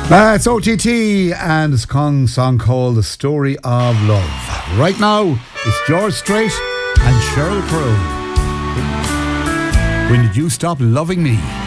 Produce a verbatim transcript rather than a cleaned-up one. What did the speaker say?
Uh, it's O T T and it's Kong song called The Story of Love. Right now, it's George Strait and Sheryl Crow. When did you stop loving me?